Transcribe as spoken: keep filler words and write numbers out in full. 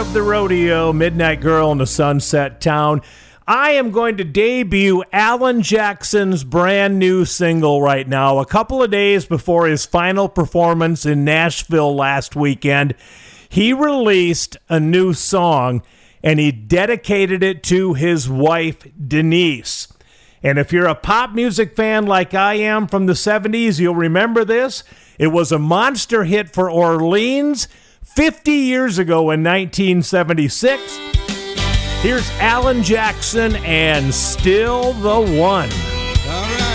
of the rodeo, Midnight Girl in the Sunset Town. I am going to debut Alan Jackson's brand new single right now, a couple of days before his final performance in Nashville last weekend. He released a new song, and he dedicated it to his wife, Denise. And if you're a pop music fan like I am from the seventies, you'll remember this. It was a monster hit for Orleans fifty years ago in nineteen seventy-six. Here's Alan Jackson and Still the One.